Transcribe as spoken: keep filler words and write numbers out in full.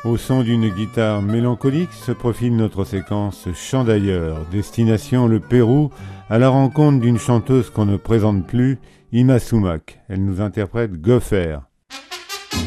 Au son d'une guitare mélancolique se profile notre séquence Chant d'ailleurs, destination le Pérou, à la rencontre d'une chanteuse qu'on ne présente plus, Ima Sumac. Elle nous interprète Gopher.